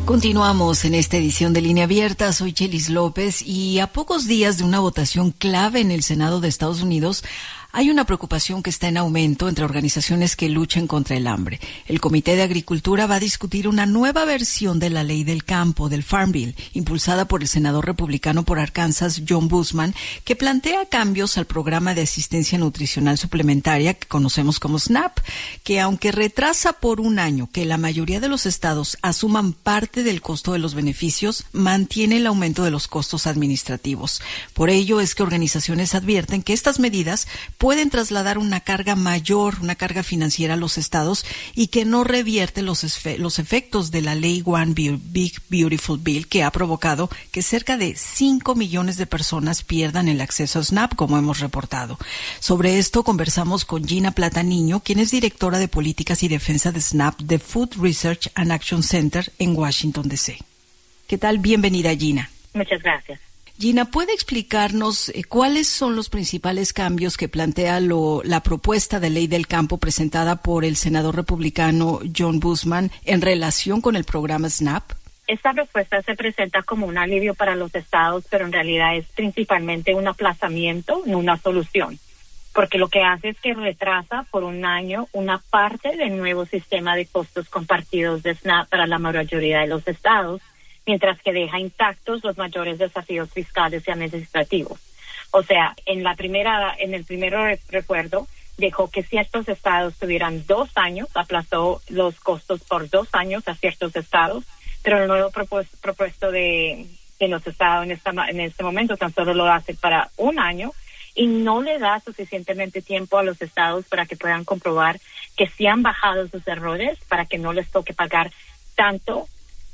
Continuamos en esta edición de Línea Abierta. Soy Chelis López y a pocos días de una votación clave en el Senado de Estados Unidos, hay una preocupación que está en aumento entre organizaciones que luchan contra el hambre. El Comité de Agricultura va a discutir una nueva versión de la Ley del Campo, del Farm Bill, impulsada por el senador republicano por Arkansas, John Boozman, que plantea cambios al programa de asistencia nutricional suplementaria que conocemos como SNAP, que aunque retrasa por un año que la mayoría de los estados asuman parte del costo de los beneficios, mantiene el aumento de los costos administrativos. Por ello es que organizaciones advierten que estas medidas pueden trasladar una carga mayor, una carga financiera a los estados y que no revierte los efectos de la ley One Big Beautiful Bill, que ha provocado que cerca de 5 millones de personas pierdan el acceso a SNAP, como hemos reportado. Sobre esto conversamos con Gina Plataniño, quien es directora de Políticas y Defensa de SNAP de Food Research and Action Center en Washington, D.C. ¿Qué tal? Bienvenida, Gina. Muchas gracias. Gina, ¿puede explicarnos cuáles son los principales cambios que plantea la propuesta de ley del campo presentada por el senador republicano John Boozman en relación con el programa SNAP? Esta propuesta se presenta como un alivio para los estados, pero en realidad es principalmente un aplazamiento, no una solución, porque lo que hace es que retrasa por un año una parte del nuevo sistema de costos compartidos de SNAP para la mayoría de los estados, mientras que deja intactos los mayores desafíos fiscales y administrativos. O sea, en el primer recuerdo dejó que ciertos estados tuvieran 2 años, aplazó los costos por 2 años a ciertos estados, pero el nuevo propuesto de los estados en este momento tan solo lo hace para 1 año y no le da suficientemente tiempo a los estados para que puedan comprobar que sí han bajado sus errores para que no les toque pagar tanto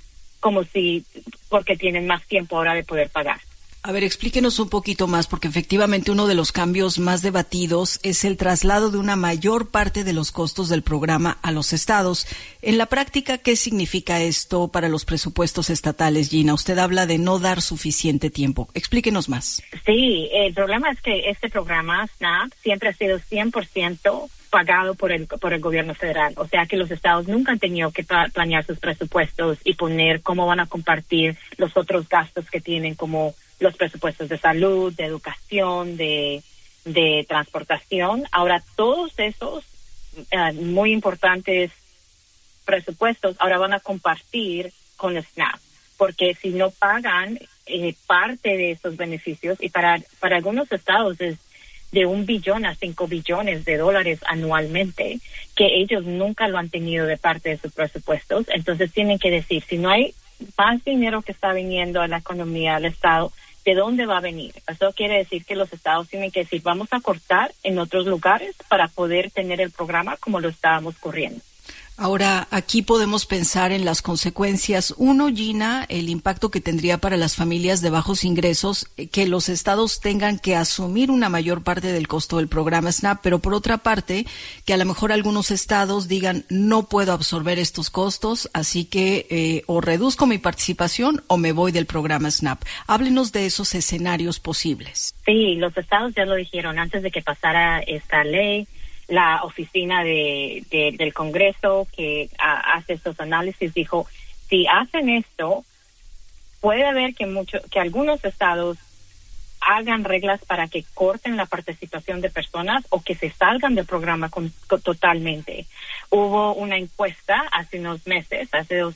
porque tienen más tiempo ahora de poder pagar. A ver, explíquenos un poquito más, porque efectivamente uno de los cambios más debatidos es el traslado de una mayor parte de los costos del programa a los estados. En la práctica, ¿qué significa esto para los presupuestos estatales, Gina? Usted habla de no dar suficiente tiempo. Explíquenos más. Sí, el problema es que este programa, SNAP, siempre ha sido 100% pagado por el gobierno federal. O sea que los estados nunca han tenido que planear sus presupuestos y poner cómo van a compartir los otros gastos que tienen, como los presupuestos de salud, de educación, de transportación. Ahora todos esos muy importantes presupuestos ahora van a compartir con SNAP, porque si no pagan parte de esos beneficios, y para algunos estados es de 1 billón a 5 billones de dólares anualmente, que ellos nunca lo han tenido de parte de sus presupuestos. Entonces tienen que decir, si no hay más dinero que está viniendo a la economía, al estado, ¿de dónde va a venir? Eso quiere decir que los estados tienen que decir, vamos a cortar en otros lugares para poder tener el programa como lo estábamos corriendo. Ahora, aquí podemos pensar en las consecuencias. Uno, Gina, el impacto que tendría para las familias de bajos ingresos, que los estados tengan que asumir una mayor parte del costo del programa SNAP, pero por otra parte, que a lo mejor algunos estados digan, no puedo absorber estos costos, así que o reduzco mi participación o me voy del programa SNAP. Háblenos de esos escenarios posibles. Sí, los estados ya lo dijeron antes de que pasara esta ley. La oficina del Congreso que hace estos análisis dijo, si hacen esto, puede haber que algunos estados hagan reglas para que corten la participación de personas o que se salgan del programa totalmente. Hubo una encuesta hace 2 meses,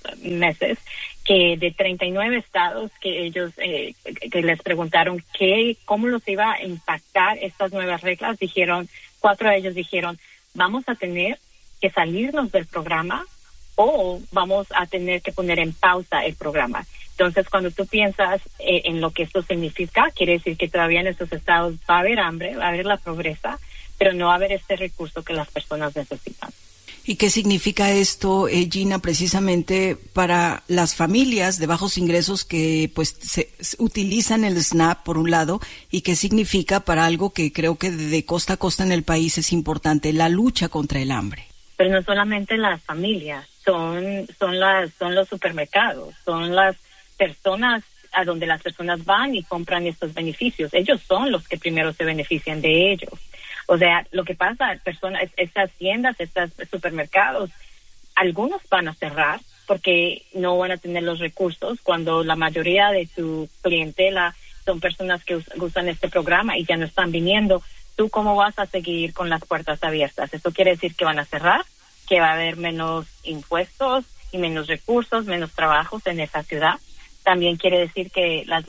que de 39 estados que ellos que les preguntaron cómo los iba a impactar estas nuevas reglas, 4 de ellos dijeron, vamos a tener que salirnos del programa o vamos a tener que poner en pausa el programa. Entonces, cuando tú piensas en lo que esto significa, quiere decir que todavía en estos estados va a haber hambre, va a haber la pobreza, pero no va a haber este recurso que las personas necesitan. ¿Y qué significa esto, Gina, precisamente para las familias de bajos ingresos que pues se utilizan el SNAP por un lado, y qué significa para algo que creo que de costa a costa en el país es importante, la lucha contra el hambre? Pero no solamente las familias, son los supermercados, son las personas a donde las personas van y compran estos beneficios. Ellos son los que primero se benefician de ellos. O sea, lo que pasa, estas tiendas, estos supermercados, algunos van a cerrar porque no van a tener los recursos cuando la mayoría de tu clientela son personas que usan este programa y ya no están viniendo. ¿Tú cómo vas a seguir con las puertas abiertas? Eso quiere decir que van a cerrar, que va a haber menos impuestos y menos recursos, menos trabajos en esa ciudad. También quiere decir que las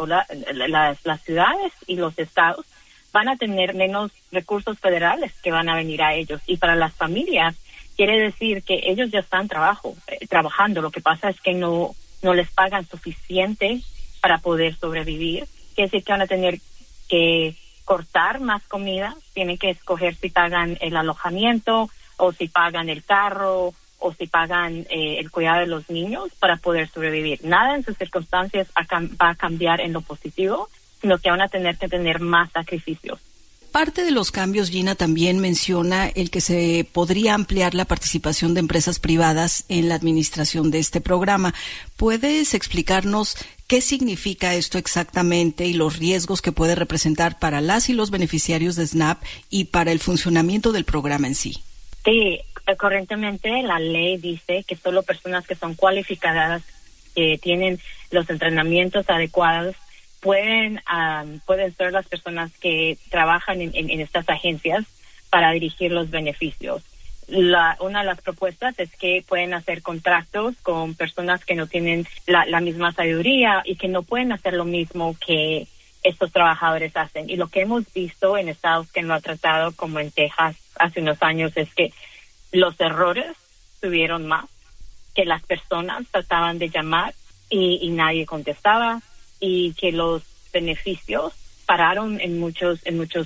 ciudades y los estados van a tener menos recursos federales que van a venir a ellos. Y para las familias, quiere decir que ellos ya están trabajando. Lo que pasa es que no les pagan suficiente para poder sobrevivir. Quiere decir que van a tener que cortar más comida, tienen que escoger si pagan el alojamiento o si pagan el carro o si pagan el cuidado de los niños para poder sobrevivir. Nada en sus circunstancias va a cambiar en lo positivo, sino que van a tener que tener más sacrificios. Parte de los cambios, Gina, también menciona el que se podría ampliar la participación de empresas privadas en la administración de este programa. ¿Puedes explicarnos qué significa esto exactamente y los riesgos que puede representar para las y los beneficiarios de SNAP y para el funcionamiento del programa en sí? Sí, correctamente la ley dice que solo personas que son cualificadas, que tienen los entrenamientos adecuados, pueden ser las personas que trabajan en estas agencias para dirigir los beneficios. Una de las propuestas es que pueden hacer contratos con personas que no tienen la misma sabiduría y que no pueden hacer lo mismo que estos trabajadores hacen. Y lo que hemos visto en estados que no ha tratado, como en Texas hace unos años, es que los errores tuvieron más, que las personas trataban de llamar y nadie contestaba, y que los beneficios pararon en muchos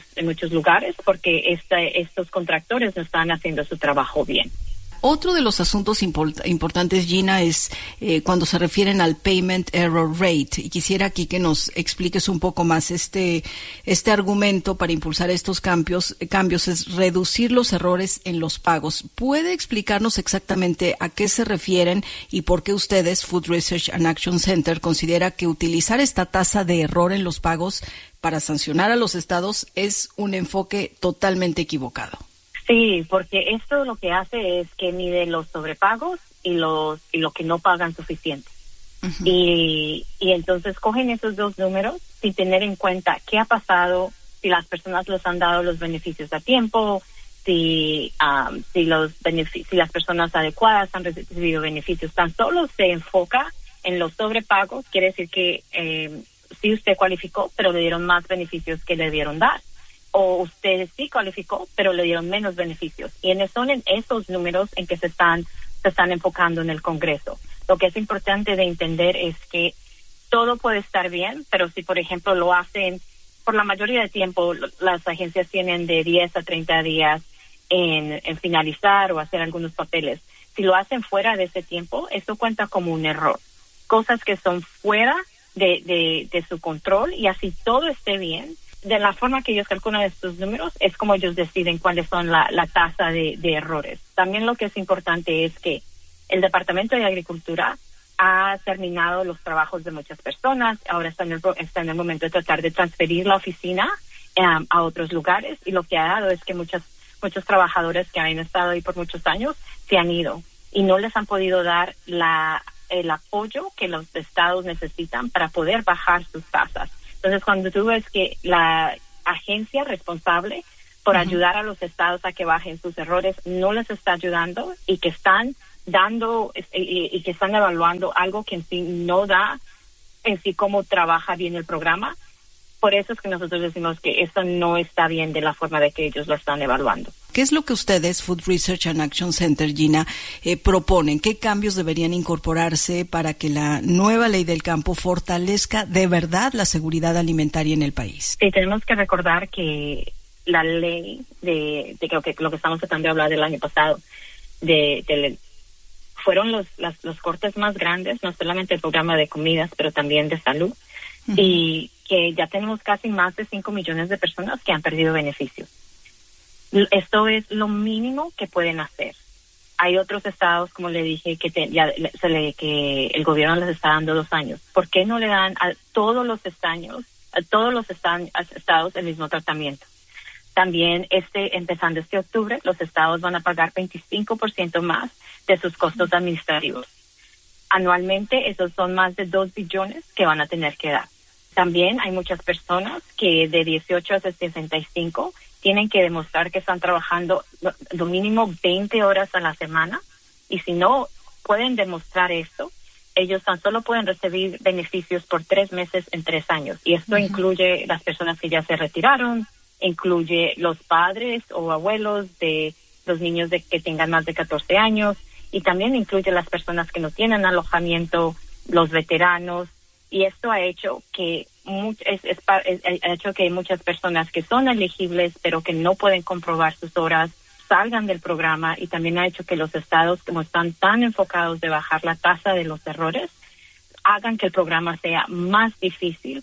lugares porque estos contractores no estaban haciendo su trabajo bien. Otro de los asuntos importantes, Gina, es cuando se refieren al Payment Error Rate. Y quisiera aquí que nos expliques un poco más este argumento para impulsar estos cambios es reducir los errores en los pagos. ¿Puede explicarnos exactamente a qué se refieren y por qué ustedes, Food Research and Action Center, considera que utilizar esta tasa de error en los pagos para sancionar a los estados es un enfoque totalmente equivocado? Sí, porque esto lo que hace es que mide los sobrepagos y lo que no pagan suficiente. Uh-huh. Y entonces cogen esos dos números sin tener en cuenta qué ha pasado, si las personas les han dado los beneficios a tiempo, si las personas adecuadas han recibido beneficios. Tan solo se enfoca en los sobrepagos, quiere decir que sí usted cualificó, pero le dieron más beneficios que le debieron dar. O usted sí cualificó, pero le dieron menos beneficios. Y son en esos números en que se están enfocando en el Congreso. Lo que es importante de entender es que todo puede estar bien, pero si, por ejemplo, lo hacen, por la mayoría del tiempo, las agencias tienen de 10 a 30 días en finalizar o hacer algunos papeles. Si lo hacen fuera de ese tiempo, eso cuenta como un error. Cosas que son fuera de su control, y así todo esté bien. De la forma que ellos calculan estos números es como ellos deciden cuáles son la tasa de errores. También lo que es importante es que el Departamento de Agricultura ha terminado los trabajos de muchas personas. Ahora está en el momento de tratar de transferir la oficina a otros lugares, y lo que ha dado es que muchos trabajadores que han estado ahí por muchos años se han ido y no les han podido dar el apoyo que los estados necesitan para poder bajar sus tasas. Entonces, cuando tú ves que la agencia responsable por uh-huh. ayudar a los estados a que bajen sus errores no les está ayudando, y que están dando y que están evaluando algo que en sí no da en sí cómo trabaja bien el programa, por eso es que nosotros decimos que esto no está bien de la forma de que ellos lo están evaluando. ¿Qué es lo que ustedes, Food Research and Action Center, Gina, proponen? ¿Qué cambios deberían incorporarse para que la nueva ley del campo fortalezca de verdad la seguridad alimentaria en el país? Sí, tenemos que recordar que la ley de lo que estamos tratando de hablar del año pasado, fueron los cortes más grandes, no solamente el programa de comidas, pero también de salud, uh-huh. y que ya tenemos casi más de 5 millones de personas que han perdido beneficios. Esto es lo mínimo que pueden hacer. Hay otros estados, como le dije, que el gobierno les está dando 2 años. ¿Por qué no le dan a todos los estados el mismo tratamiento? También empezando este octubre, los estados van a pagar 25% más de sus costos administrativos. Anualmente, esos son más de 2 billones que van a tener que dar. También hay muchas personas que de 18 a 65 tienen que demostrar que están trabajando lo mínimo 20 horas a la semana, y si no pueden demostrar esto, ellos tan solo pueden recibir beneficios por 3 meses en 3 años. Y esto incluye las personas que ya se retiraron, incluye los padres o abuelos de los niños que tengan más de 14 años, y también incluye las personas que no tienen alojamiento, los veteranos. Y esto ha hecho que ha hecho que muchas personas que son elegibles pero que no pueden comprobar sus horas salgan del programa, y también ha hecho que los estados, como están tan enfocados de bajar la tasa de los errores, hagan que el programa sea más difícil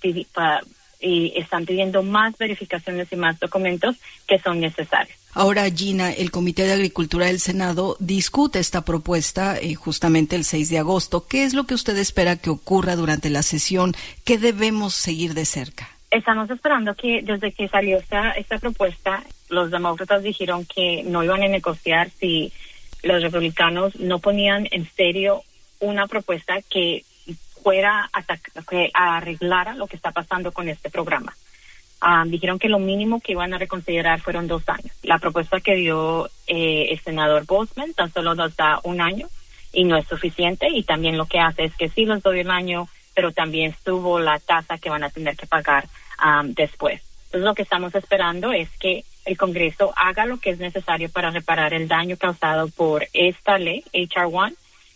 y están pidiendo más verificaciones y más documentos que son necesarios. Ahora, Gina, el Comité de Agricultura del Senado discute esta propuesta justamente el 6 de agosto. ¿Qué es lo que usted espera que ocurra durante la sesión? ¿Qué debemos seguir de cerca? Estamos esperando que desde que salió esta propuesta, los demócratas dijeron que no iban a negociar si los republicanos no ponían en serio una propuesta que fuera que arreglara lo que está pasando con este programa. Dijeron que lo mínimo que iban a reconsiderar fueron 2 años. La propuesta que dio el senador Boozman tan solo nos da 1 año y no es suficiente, y también lo que hace es que sí les doy 1 año, pero también subo la tasa que van a tener que pagar después. Entonces lo que estamos esperando es que el Congreso haga lo que es necesario para reparar el daño causado por esta ley, H.R. 1,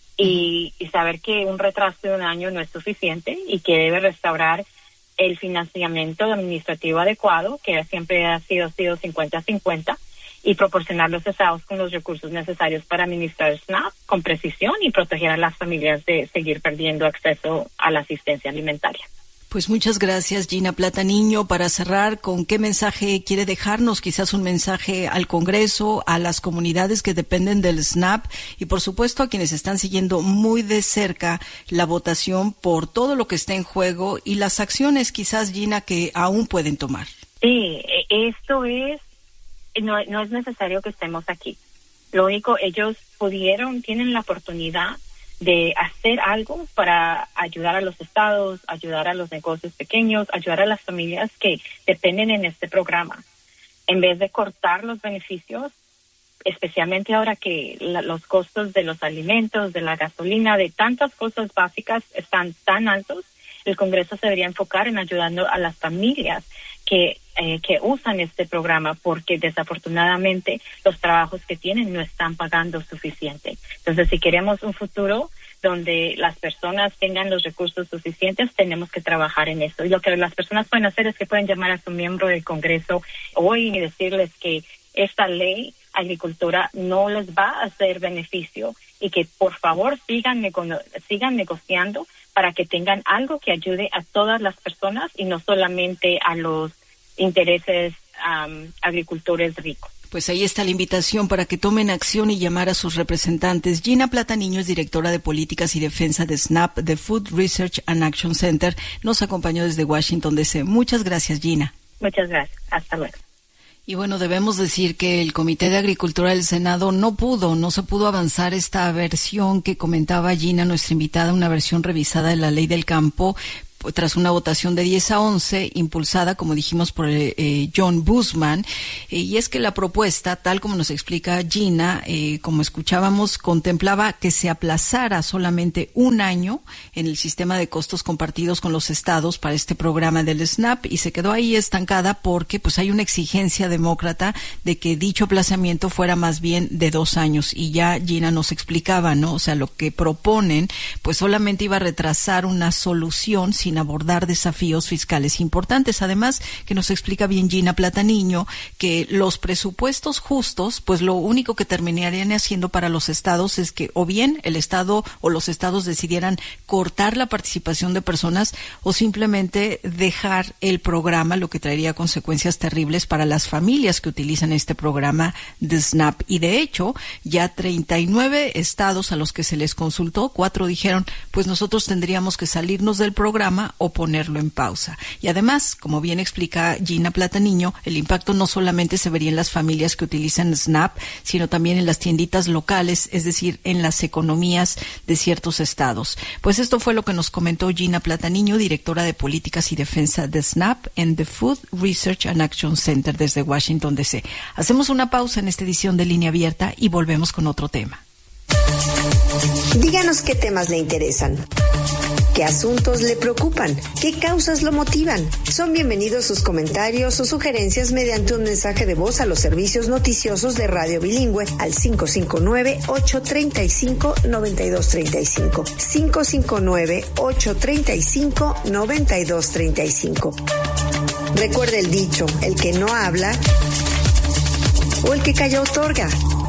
y saber que un retraso de 1 año no es suficiente y que debe restaurar el financiamiento administrativo adecuado, que siempre ha sido 50-50, y proporcionar los estados con los recursos necesarios para administrar SNAP con precisión y proteger a las familias de seguir perdiendo acceso a la asistencia alimentaria. Pues muchas gracias, Gina Plataniño. Para cerrar, ¿con qué mensaje quiere dejarnos? Quizás un mensaje al Congreso, a las comunidades que dependen del SNAP y, por supuesto, a quienes están siguiendo muy de cerca la votación por todo lo que está en juego y las acciones, quizás, Gina, que aún pueden tomar. Sí, esto no es necesario que estemos aquí. Lo único, ellos tienen la oportunidad de hacer algo para ayudar a los estados, ayudar a los negocios pequeños, ayudar a las familias que dependen en este programa. En vez de cortar los beneficios, especialmente ahora que los costos de los alimentos, de la gasolina, de tantas cosas básicas están tan altos, el Congreso se debería enfocar en ayudando a las familias que usan este programa, porque desafortunadamente los trabajos que tienen no están pagando suficiente. Entonces, si queremos un futuro donde las personas tengan los recursos suficientes, tenemos que trabajar en eso. Y lo que las personas pueden hacer es que pueden llamar a su miembro del Congreso hoy y decirles que esta ley agricultura no les va a hacer beneficio y que por favor sigan negociando para que tengan algo que ayude a todas las personas y no solamente a los intereses agricultores ricos. Pues ahí está la invitación para que tomen acción y llamar a sus representantes. Gina Plataniño es directora de Políticas y Defensa de SNAP, de Food Research and Action Center. Nos acompañó desde Washington, D.C. Muchas gracias, Gina. Muchas gracias. Hasta luego. Y bueno, debemos decir que el Comité de Agricultura del Senado no se pudo avanzar esta versión que comentaba Gina, nuestra invitada, una versión revisada de la Ley del Campo, tras una votación de 10-11, impulsada, como dijimos, por John Boozman, y es que la propuesta, tal como nos explica Gina, como escuchábamos, contemplaba que se aplazara solamente 1 año en el sistema de costos compartidos con los estados para este programa del SNAP, y se quedó ahí estancada porque pues hay una exigencia demócrata de que dicho aplazamiento fuera más bien de 2 años, y ya Gina nos explicaba, ¿no? O sea, lo que proponen pues solamente iba a retrasar una solución sin abordar desafíos fiscales importantes. Además, que nos explica bien Gina Plataniño, que los presupuestos justos, pues lo único que terminarían haciendo para los estados es que o bien el estado o los estados decidieran cortar la participación de personas o simplemente dejar el programa, lo que traería consecuencias terribles para las familias que utilizan este programa de SNAP. Y de hecho, ya 39 estados a los que se les consultó, 4 dijeron, pues nosotros tendríamos que salirnos del programa programa o ponerlo en pausa. Y además, como bien explica Gina Plataniño, el impacto no solamente se vería en las familias que utilizan SNAP, sino también en las tienditas locales, es decir, en las economías de ciertos estados. Pues esto fue lo que nos comentó Gina Plataniño, directora de Políticas y Defensa de SNAP en The Food Research and Action Center desde Washington, D.C. Hacemos una pausa en esta edición de Línea Abierta y volvemos con otro tema. Díganos qué temas le interesan, qué asuntos le preocupan, qué causas lo motivan. Son bienvenidos sus comentarios o sugerencias mediante un mensaje de voz a los servicios noticiosos de Radio Bilingüe al 559-835-9235. 559-835-9235. Recuerde el dicho, el que no habla o el que calla otorga.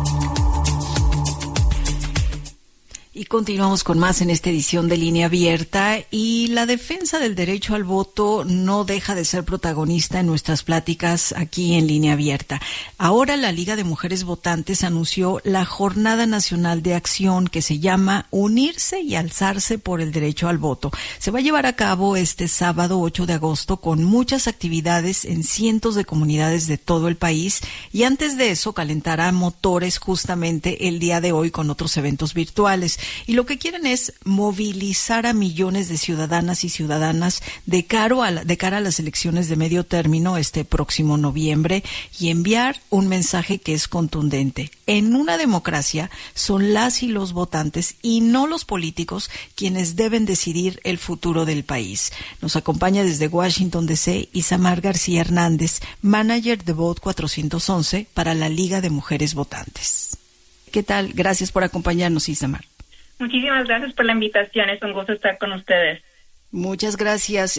Y continuamos con más en esta edición de Línea Abierta, y la defensa del derecho al voto no deja de ser protagonista en nuestras pláticas aquí en Línea Abierta. Ahora la Liga de Mujeres Votantes anunció la Jornada Nacional de Acción que se llama Unirse y Alzarse por el Derecho al Voto. Se va a llevar a cabo este sábado 8 de agosto con muchas actividades en cientos de comunidades de todo el país, y antes de eso calentará motores justamente el día de hoy con otros eventos virtuales. Y lo que quieren es movilizar a millones de ciudadanas y ciudadanas de cara a las elecciones de medio término este próximo noviembre, y enviar un mensaje que es contundente. En una democracia son las y los votantes y no los políticos quienes deben decidir el futuro del país. Nos acompaña desde Washington, D.C. Isamar García Hernández, manager de Vote 411 para la Liga de Mujeres Votantes. ¿Qué tal? Gracias por acompañarnos, Isamar. Muchísimas gracias por la invitación, es un gusto estar con ustedes. Muchas gracias.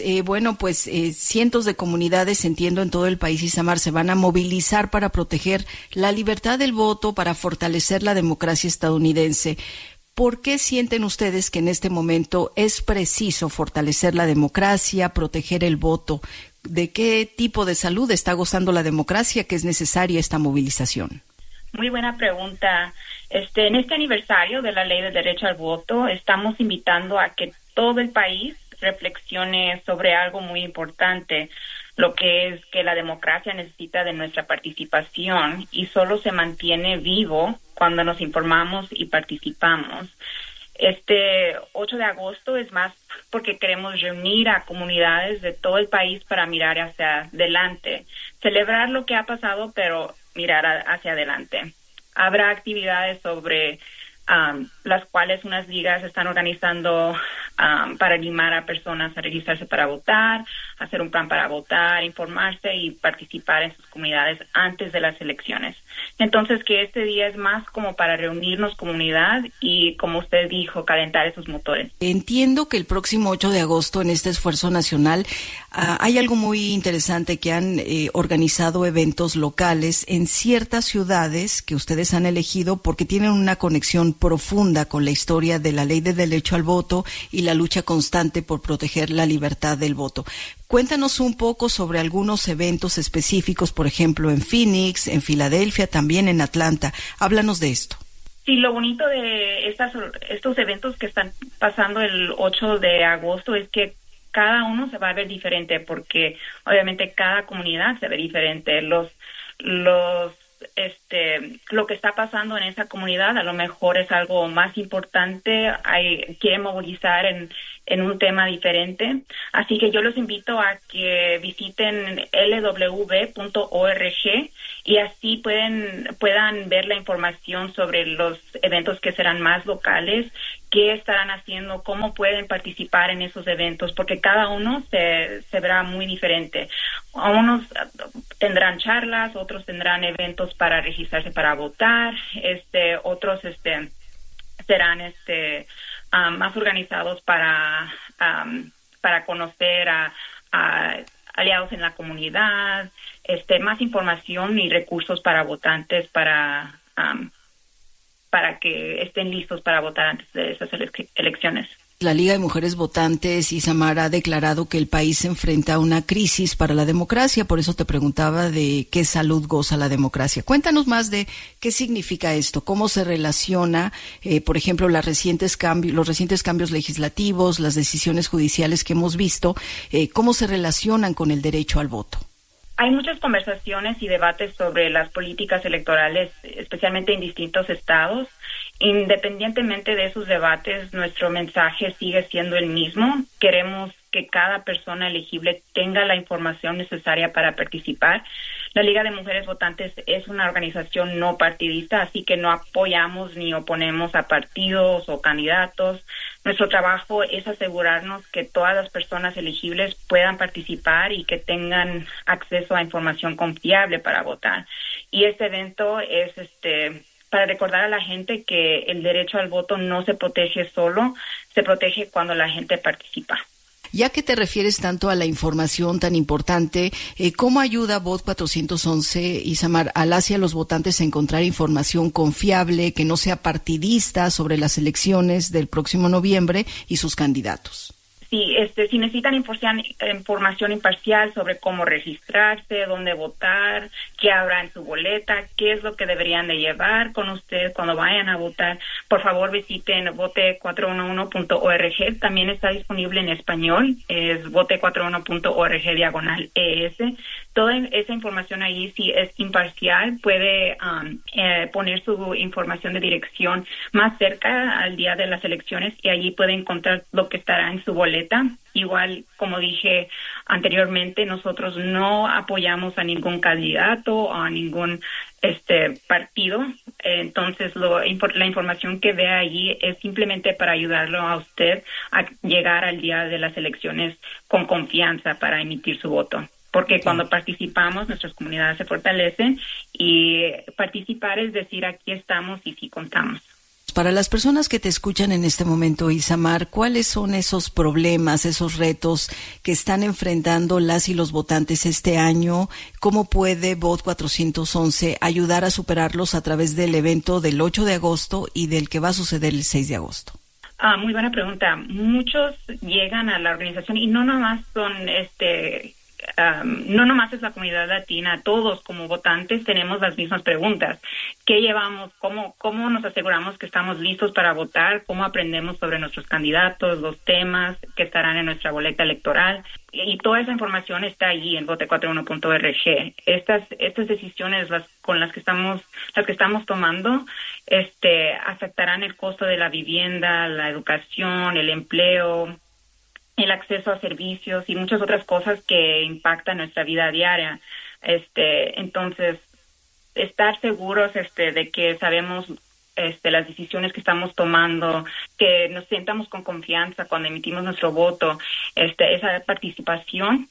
Cientos de comunidades, entiendo, en todo el país, Isamar, se van a movilizar para proteger la libertad del voto, para fortalecer la democracia estadounidense. ¿Por qué sienten ustedes que en este momento es preciso fortalecer la democracia, proteger el voto? ¿De qué tipo de salud está gozando la democracia que es necesaria esta movilización? Muy buena pregunta. En este aniversario de la Ley del Derecho al Voto, estamos invitando a que todo el país reflexione sobre algo muy importante, lo que es que la democracia necesita de nuestra participación y solo se mantiene vivo cuando nos informamos y participamos. Este 8 de agosto es más porque queremos reunir a comunidades de todo el país para mirar hacia adelante, celebrar lo que ha pasado, pero mirar hacia adelante. Habrá actividades sobre las cuales unas ligas están organizando para animar a personas a registrarse para votar, hacer un plan para votar, informarse y participar en sus comunidades antes de las elecciones. Entonces, que este día es más como para reunirnos comunidad y, como usted dijo, calentar esos motores. Entiendo que el próximo 8 de agosto, en este esfuerzo nacional, hay algo muy interesante, que han organizado eventos locales en ciertas ciudades que ustedes han elegido porque tienen una conexión profunda con la historia de la Ley de Derecho al Voto y la lucha constante por proteger la libertad del voto. Cuéntanos un poco sobre algunos eventos específicos, por ejemplo, en Phoenix, en Filadelfia, también en Atlanta. Háblanos de esto. Sí, lo bonito de estos eventos que están pasando el 8 de agosto es que cada uno se va a ver diferente, porque obviamente cada comunidad se ve diferente. Lo que está pasando en esa comunidad a lo mejor es algo más importante, quieren movilizar en un tema diferente. Así que yo los invito a que visiten lw.org y así puedan ver la información sobre los eventos que serán más locales, qué estarán haciendo, cómo pueden participar en esos eventos, porque cada uno se verá muy diferente. Unos tendrán charlas, otros tendrán eventos para registrarse para votar, otros serán más organizados para conocer a aliados en la comunidad, más información y recursos para votantes para que estén listos para votar antes de esas elecciones. La Liga de Mujeres Votantes, Isamar, ha declarado que el país se enfrenta a una crisis para la democracia. Por eso te preguntaba de qué salud goza la democracia. Cuéntanos más de qué significa esto, cómo se relaciona, por ejemplo, los recientes cambios legislativos, las decisiones judiciales que hemos visto, cómo se relacionan con el derecho al voto. Hay muchas conversaciones y debates sobre las políticas electorales, especialmente en distintos estados. Independientemente de esos debates, nuestro mensaje sigue siendo el mismo. Queremos que cada persona elegible tenga la información necesaria para participar. La Liga de Mujeres Votantes es una organización no partidista, así que no apoyamos ni oponemos a partidos o candidatos. Nuestro trabajo es asegurarnos que todas las personas elegibles puedan participar y que tengan acceso a información confiable para votar. Y este evento es para recordar a la gente que el derecho al voto no se protege solo, se protege cuando la gente participa. Ya que te refieres tanto a la información tan importante, ¿cómo ayuda Voto 411, Isamar, hacia los votantes a encontrar información confiable, que no sea partidista sobre las elecciones del próximo noviembre y sus candidatos? Sí, si necesitan información imparcial sobre cómo registrarse, dónde votar, qué habrá en su boleta, qué es lo que deberían de llevar con ustedes cuando vayan a votar, por favor visiten vote411.org. También está disponible en español, es vote411.org/ES. Toda esa información ahí, si es imparcial, puede poner su información de dirección más cerca al día de las elecciones y allí puede encontrar lo que estará en su boleta. Igual, como dije anteriormente, nosotros no apoyamos a ningún candidato o a ningún partido. Entonces, la información que vea allí es simplemente para ayudarlo a usted a llegar al día de las elecciones con confianza para emitir su voto. Porque cuando participamos, nuestras comunidades se fortalecen y participar es decir, aquí estamos y sí contamos. Para las personas que te escuchan en este momento, Isamar, ¿cuáles son esos problemas, esos retos que están enfrentando las y los votantes este año? ¿Cómo puede Voto 411 ayudar a superarlos a través del evento del 8 de agosto y del que va a suceder el 6 de agosto? Muy buena pregunta. Muchos llegan a la organización y no nomás son no nomás es la comunidad latina, todos como votantes tenemos las mismas preguntas. ¿Qué llevamos? ¿Cómo nos aseguramos que estamos listos para votar? ¿Cómo aprendemos sobre nuestros candidatos, los temas que estarán en nuestra boleta electoral? Y toda esa información está allí en vote411.org. Estas decisiones con las que estamos tomando afectarán el costo de la vivienda, la educación, el empleo, el acceso a servicios y muchas otras cosas que impactan nuestra vida diaria. Entonces, estar seguros de que sabemos las decisiones que estamos tomando, que nos sentamos con confianza cuando emitimos nuestro voto, esa participación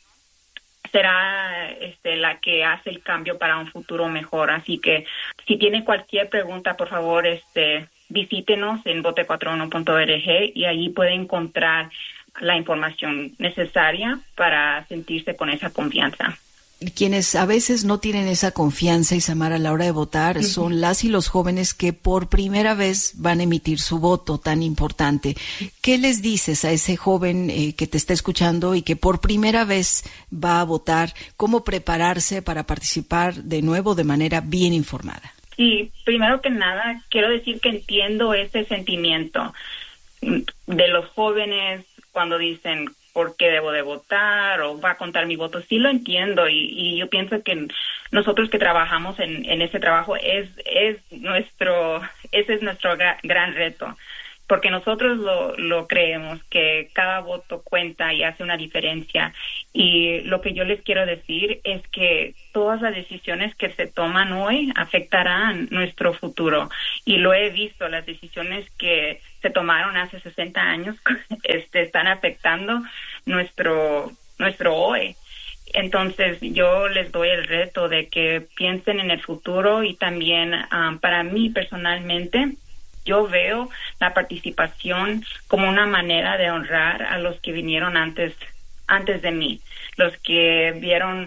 será la que hace el cambio para un futuro mejor. Así que si tiene cualquier pregunta, por favor, visítenos en vote411.org y allí puede encontrar la información necesaria para sentirse con esa confianza. Quienes a veces no tienen esa confianza, Isamar, a la hora de votar, son las y los jóvenes que por primera vez van a emitir su voto tan importante. ¿Qué les dices a ese joven que te está escuchando y que por primera vez va a votar? ¿Cómo prepararse para participar de nuevo de manera bien informada? Sí, primero que nada, quiero decir que entiendo ese sentimiento de los jóvenes cuando dicen por qué debo de votar o va a contar mi voto. Sí lo entiendo y yo pienso que nosotros que trabajamos en ese trabajo ese es nuestro gran reto, porque nosotros lo creemos que cada voto cuenta y hace una diferencia. Y lo que yo les quiero decir es que todas las decisiones que se toman hoy afectarán nuestro futuro. Y lo he visto, las decisiones que se tomaron hace 60 años están afectando nuestro hoy. Entonces yo les doy el reto de que piensen en el futuro y también para mí personalmente, yo veo la participación como una manera de honrar a los que vinieron antes de mí, los que vieron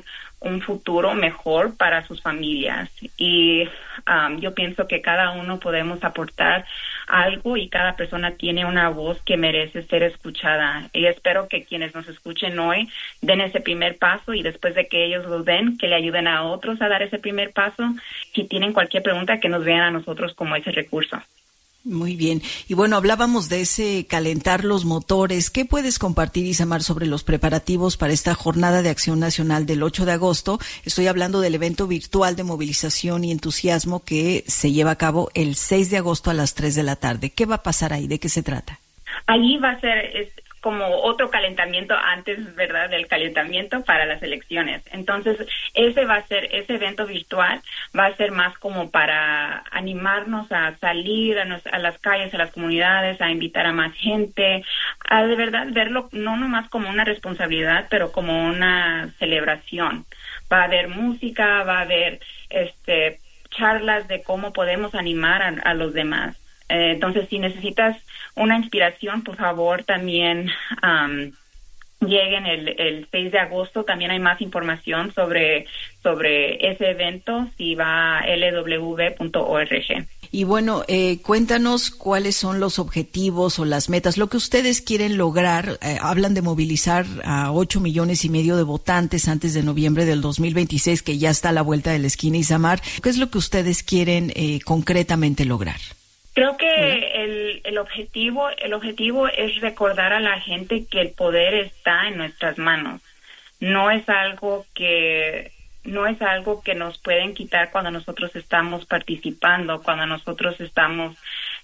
un futuro mejor para sus familias. Y yo pienso que cada uno podemos aportar algo y cada persona tiene una voz que merece ser escuchada. Y espero que quienes nos escuchen hoy den ese primer paso y después de que ellos lo den, que le ayuden a otros a dar ese primer paso. Si tienen cualquier pregunta, que nos vean a nosotros como ese recurso. Muy bien. Y bueno, hablábamos de ese calentar los motores. ¿Qué puedes compartir, Isamar, sobre los preparativos para esta Jornada de Acción Nacional del 8 de agosto? Estoy hablando del evento virtual de movilización y entusiasmo que se lleva a cabo el 6 de agosto a las 3 de la tarde. ¿Qué va a pasar ahí? ¿De qué se trata? Allí va a ser como otro calentamiento antes, ¿verdad?, del calentamiento para las elecciones. Entonces, ese evento virtual va a ser más como para animarnos a salir a las calles, a las comunidades, a invitar a más gente, a de verdad verlo no nomás como una responsabilidad, pero como una celebración. Va a haber música, va a haber charlas de cómo podemos animar a los demás. Entonces, si necesitas una inspiración, por favor, también lleguen el 6 de agosto. También hay más información sobre ese evento si va a lw.org. Y bueno, cuéntanos cuáles son los objetivos o las metas, lo que ustedes quieren lograr. Hablan de movilizar a 8,5 millones de votantes antes de noviembre del 2026, que ya está a la vuelta de la esquina. Isamar, ¿qué es lo que ustedes quieren concretamente lograr? Creo que el objetivo es recordar a la gente que el poder está en nuestras manos. No es algo que nos pueden quitar cuando nosotros estamos participando, cuando nosotros estamos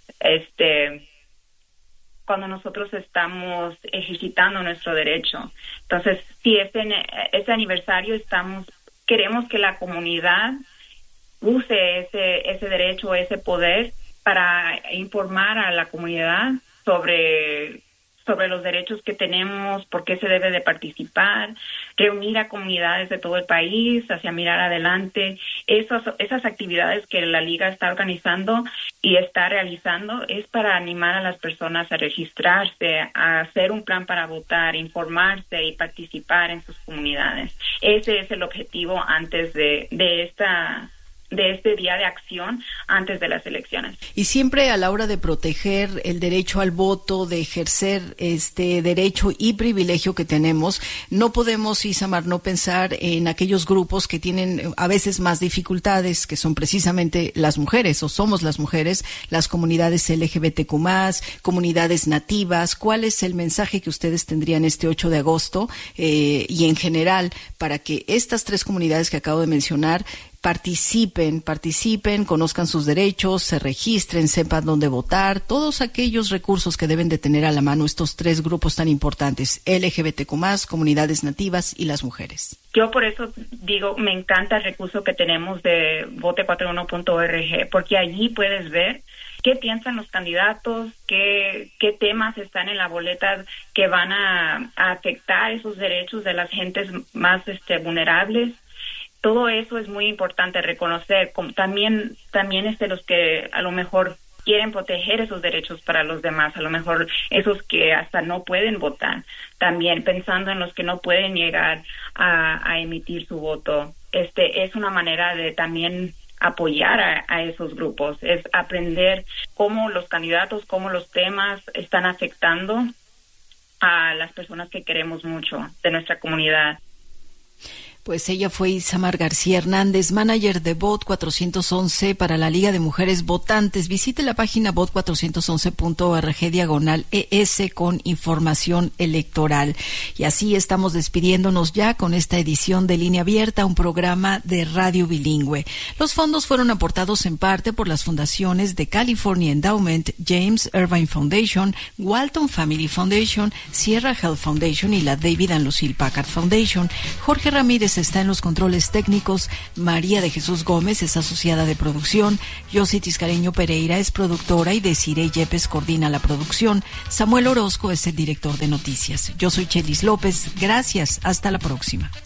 ejercitando nuestro derecho. Entonces, si ese aniversario queremos que la comunidad use ese derecho, ese poder, para informar a la comunidad sobre los derechos que tenemos, por qué se debe de participar, reunir a comunidades de todo el país hacia mirar adelante. Esas actividades que la Liga está organizando y está realizando es para animar a las personas a registrarse, a hacer un plan para votar, informarse y participar en sus comunidades. Ese es el objetivo antes de este día de acción antes de las elecciones. Y siempre a la hora de proteger el derecho al voto, de ejercer este derecho y privilegio que tenemos, no podemos, Isamar, no pensar en aquellos grupos que tienen a veces más dificultades, que son precisamente las mujeres, o somos las mujeres, las comunidades LGBTQ+, comunidades nativas. ¿Cuál es el mensaje que ustedes tendrían este 8 de agosto y en general para que estas tres comunidades que acabo de mencionar participen, conozcan sus derechos, se registren, sepan dónde votar, todos aquellos recursos que deben de tener a la mano estos tres grupos tan importantes, LGBTQ+, comunidades nativas y las mujeres? Yo por eso digo, me encanta el recurso que tenemos de vote41.org, porque allí puedes ver qué piensan los candidatos, qué temas están en la boleta que van a afectar esos derechos de las gentes más vulnerables. Todo eso es muy importante reconocer. También los que a lo mejor quieren proteger esos derechos para los demás, a lo mejor esos que hasta no pueden votar, también pensando en los que no pueden llegar a emitir su voto. Es una manera de también apoyar a esos grupos, es aprender cómo los candidatos, cómo los temas están afectando a las personas que queremos mucho de nuestra comunidad. Pues ella fue Isamar García Hernández, manager de Vote 411 para la Liga de Mujeres Votantes. Visite la página vote411.org/ES con información electoral. Y así estamos despidiéndonos ya con esta edición de Línea Abierta, un programa de radio bilingüe. Los fondos fueron aportados en parte por las fundaciones de California Endowment, James Irvine Foundation, Walton Family Foundation, Sierra Health Foundation y la David and Lucille Packard Foundation. Jorge Ramírez está en los controles técnicos, María de Jesús Gómez es asociada de producción, Yossi Tiscareño Pereira es productora y Desiree Yepes coordina la producción. Samuel Orozco es el director de noticias. Yo soy Chelis López. Gracias. Hasta la próxima.